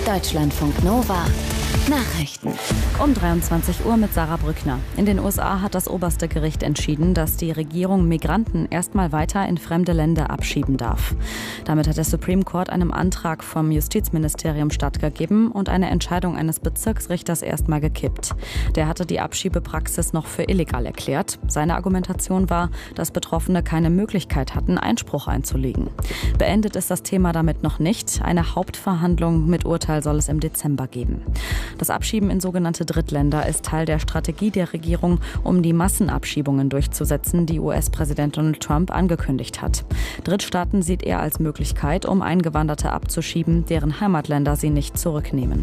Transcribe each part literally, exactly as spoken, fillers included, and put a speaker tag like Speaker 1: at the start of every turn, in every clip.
Speaker 1: Deutschlandfunk Nova Nachrichten.
Speaker 2: Um dreiundzwanzig Uhr mit Sarah Brückner. In den U S A hat das oberste Gericht entschieden, dass die Regierung Migranten erstmal weiter in fremde Länder abschieben darf. Damit hat der Supreme Court einem Antrag vom Justizministerium stattgegeben und eine Entscheidung eines Bezirksrichters erstmal gekippt. Der hatte die Abschiebepraxis noch für illegal erklärt. Seine Argumentation war, dass Betroffene keine Möglichkeit hatten, Einspruch einzulegen. Beendet ist das Thema damit noch nicht. Eine Hauptverhandlung mit Urteil soll es im Dezember geben. Das Abschieben in sogenannte Drittländer ist Teil der Strategie der Regierung, um die Massenabschiebungen durchzusetzen, die U S-Präsident Donald Trump angekündigt hat. Drittstaaten sieht er als Möglichkeit, um Eingewanderte abzuschieben, deren Heimatländer sie nicht zurücknehmen.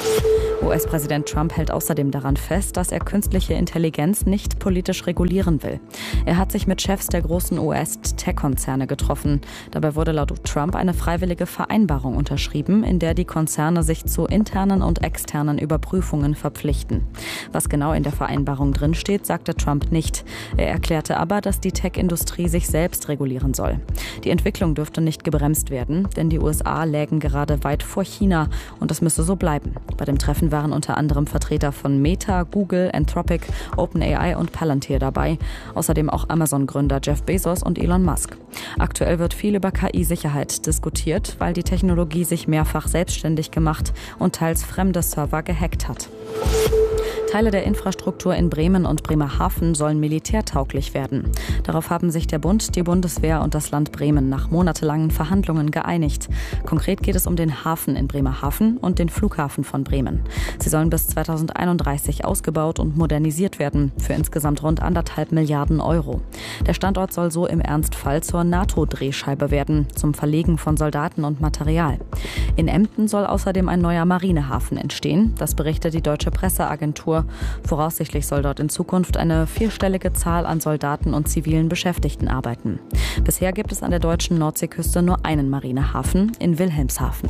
Speaker 2: U S-Präsident Trump hält außerdem daran fest, dass er künstliche Intelligenz nicht politisch regulieren will. Er hat sich mit Chefs der großen U S-Tech-Konzerne getroffen. Dabei wurde laut Trump eine freiwillige Vereinbarung unterschrieben, in der die Konzerne sich zu internen und externen Überprüfungen verpflichten. Was genau in der Vereinbarung drinsteht, sagte Trump nicht. Er erklärte aber, dass die Tech-Industrie sich selbst regulieren soll. Die Entwicklung dürfte nicht gebremst werden, denn die U S A lägen gerade weit vor China und das müsse so bleiben. Bei dem Treffen waren unter anderem Vertreter von Meta, Google, Anthropic, OpenAI und Palantir dabei. Außerdem auch Amazon-Gründer Jeff Bezos und Elon Musk. Aktuell wird viel über K I-Sicherheit diskutiert, weil die Technologie sich mehrfach selbstständig gemacht und teils fremde Server gehackt hat. Teile der Infrastruktur in Bremen und Bremerhaven sollen militärtauglich werden. Darauf haben sich der Bund, die Bundeswehr und das Land Bremen nach monatelangen Verhandlungen geeinigt. Konkret geht es um den Hafen in Bremerhaven und den Flughafen von Bremen. Sie sollen bis zweitausendeinunddreißig ausgebaut und modernisiert werden, für insgesamt rund anderthalb Milliarden Euro. Der Standort soll so im Ernstfall zur NATO-Drehscheibe werden, zum Verlegen von Soldaten und Material. In Emden soll außerdem ein neuer Marinehafen entstehen, das berichtet die Deutsche Presseagentur. Voraussichtlich soll dort in Zukunft eine vierstellige Zahl an Soldaten und zivilen Beschäftigten arbeiten. Bisher gibt es an der deutschen Nordseeküste nur einen Marinehafen in Wilhelmshaven.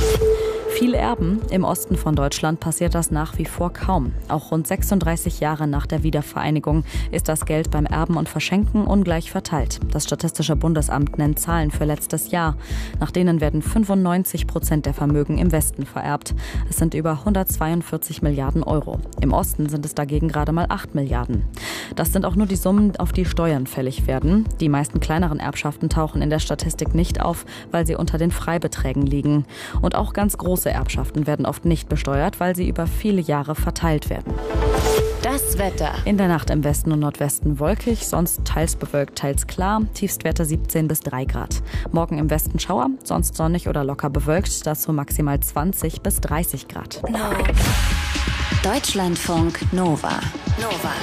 Speaker 2: Viel Erben. Im Osten von Deutschland passiert das nach wie vor kaum. Auch rund sechsunddreißig Jahre nach der Wiedervereinigung ist das Geld beim Erben und Verschenken ungleich verteilt. Das Statistische Bundesamt nennt Zahlen für letztes Jahr. Nach denen werden fünfundneunzig Prozent der Vermögen im Westen vererbt. Es sind über hundertzweiundvierzig Milliarden Euro. Im Osten sind es dagegen gerade mal acht Milliarden. Das sind auch nur die Summen, auf die Steuern fällig werden. Die meisten kleineren Erbschaften tauchen in der Statistik nicht auf, weil sie unter den Freibeträgen liegen. Und auch ganz große Erbschaften werden oft nicht besteuert, weil sie über viele Jahre verteilt werden.
Speaker 1: Das Wetter.
Speaker 2: In der Nacht im Westen und Nordwesten wolkig, sonst teils bewölkt, teils klar. Tiefstwerte siebzehn bis drei Grad. Morgen im Westen Schauer, sonst sonnig oder locker bewölkt. Dazu maximal zwanzig bis dreißig Grad.
Speaker 1: No. Deutschlandfunk Nova. Nova.